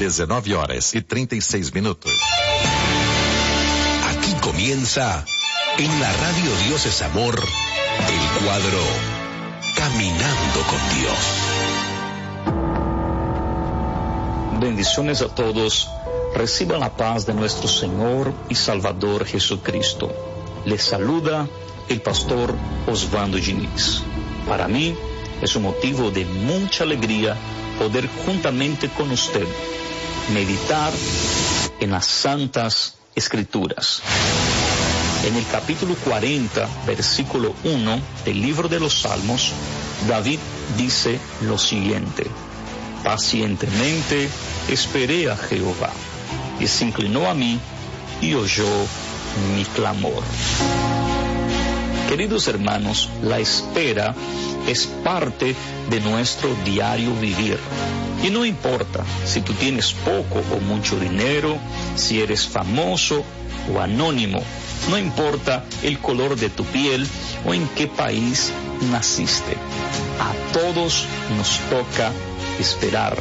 19h36. Aquí comienza, en la radio Dios es Amor, el cuadro Caminando con Dios. Bendiciones a todos. Reciban la paz de nuestro Señor y Salvador Jesucristo. Les saluda el pastor Osvaldo Diniz. Para mí es un motivo de mucha alegría poder juntamente con usted meditar en las Santas Escrituras. En el capítulo 40, versículo 1 del libro de los Salmos, David dice lo siguiente: pacientemente esperé a Jehová, y se inclinó a mí y oyó mi clamor. Queridos hermanos, la espera es parte de nuestro diario vivir. Y no importa si tú tienes poco o mucho dinero, si eres famoso o anónimo, no importa el color de tu piel o en qué país naciste. A todos nos toca esperar.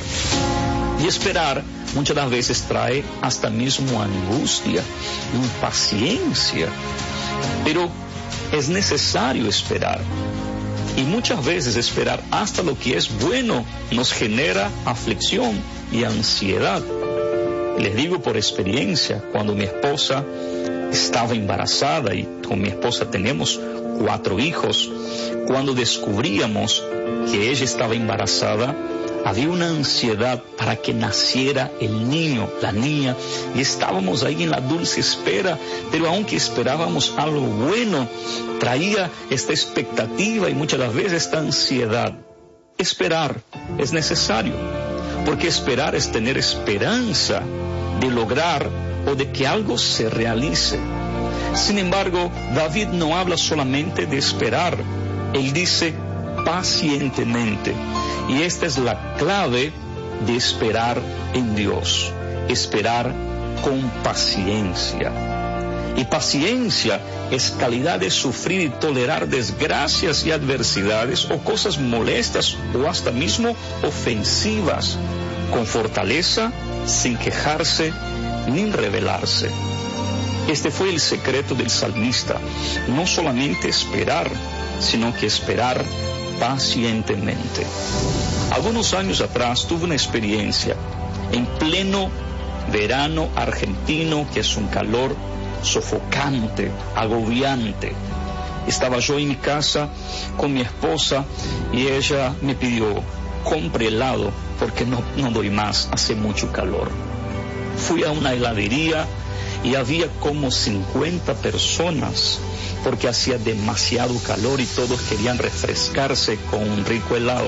Y esperar muchas de las veces trae hasta mismo angustia, impaciencia. Pero es necesario esperar. Y muchas veces esperar hasta lo que es bueno nos genera aflicción y ansiedad. Les digo por experiencia, cuando mi esposa estaba embarazada y con mi esposa tenemos 4 hijos, cuando descubríamos que ella estaba embarazada, había una ansiedad para que naciera el niño, la niña, y estábamos ahí en la dulce espera, pero aunque esperábamos algo bueno, traía esta expectativa y muchas de las veces esta ansiedad. Esperar es necesario, porque esperar es tener esperanza de lograr o de que algo se realice. Sin embargo, David no habla solamente de esperar, él dice pacientemente. Y esta es la clave de esperar en Dios, esperar con paciencia. Y paciencia es calidad de sufrir y tolerar desgracias y adversidades o cosas molestas o hasta mismo ofensivas, con fortaleza, sin quejarse ni rebelarse. Este fue el secreto del salmista, no solamente esperar, sino que esperar pacientemente. Algunos años atrás tuve una experiencia en pleno verano argentino, que es un calor sofocante, agobiante. Estaba yo en mi casa con mi esposa y ella me pidió: compre helado porque no doy más, hace mucho calor. Fui a una heladería y había como 50 personas porque hacía demasiado calor y todos querían refrescarse con un rico helado.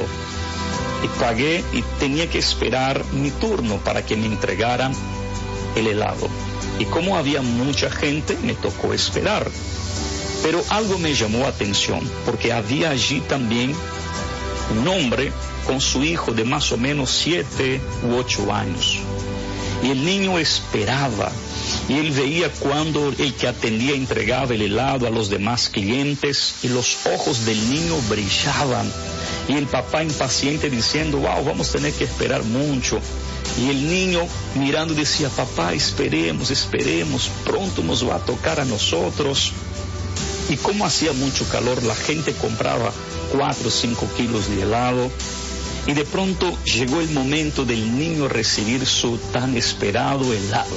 Y pagué y tenía que esperar mi turno para que me entregaran el helado. Y como había mucha gente, me tocó esperar. Pero algo me llamó la atención, porque había allí también un hombre con su hijo de más o menos 7 u 8 años. Y el niño esperaba, y él veía cuando el que atendía entregaba el helado a los demás clientes, y los ojos del niño brillaban, y el papá impaciente diciendo: wow, vamos a tener que esperar mucho. Y el niño mirando decía: papá, esperemos, pronto nos va a tocar a nosotros. Y como hacía mucho calor, la gente compraba 4 o 5 kilos de helado. Y de pronto llegó el momento del niño recibir su tan esperado helado.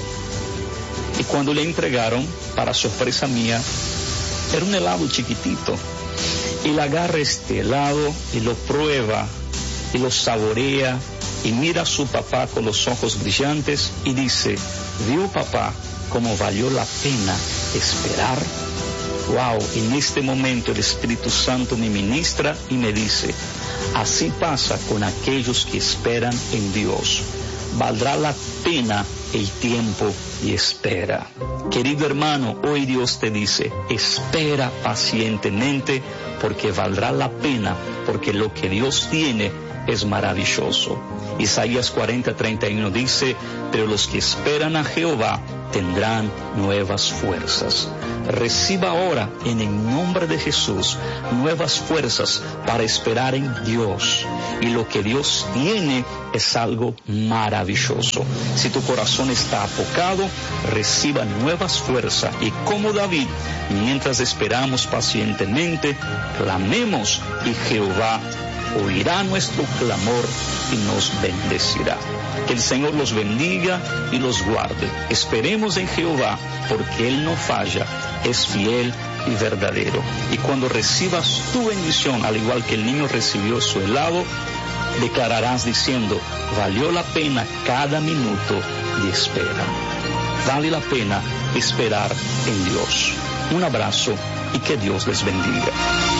Y cuando le entregaron, para sorpresa mía, era un helado chiquitito. Él agarra este helado y lo prueba y lo saborea y mira a su papá con los ojos brillantes y dice: ¿vio, papá, cómo valió la pena esperar? Wow, en este momento el Espíritu Santo me ministra y me dice: así pasa con aquellos que esperan en Dios. Valdrá la pena el tiempo y espera. Querido hermano, hoy Dios te dice: espera pacientemente, porque valdrá la pena, porque lo que Dios tiene es maravilloso. Isaías 40:31 dice: pero los que esperan a Jehová tendrán nuevas fuerzas. Reciba ahora, en el nombre de Jesús, nuevas fuerzas para esperar en Dios. Y lo que Dios tiene es algo maravilloso. Si tu corazón está apocado, reciba nuevas fuerzas. Y como David, mientras esperamos pacientemente, clamemos y Jehová oirá nuestro clamor y nos bendecirá. Que el Señor los bendiga y los guarde. Esperemos en Jehová, porque Él no falla, es fiel y verdadero. Y cuando recibas tu bendición, al igual que el niño recibió su helado, declararás diciendo: valió la pena cada minuto de espera. Vale la pena esperar en Dios. Un abrazo y que Dios les bendiga.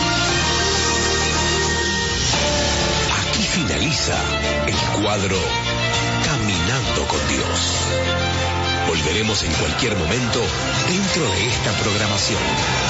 Aquí finaliza el cuadro Caminando con Dios. Volveremos en cualquier momento dentro de esta programación.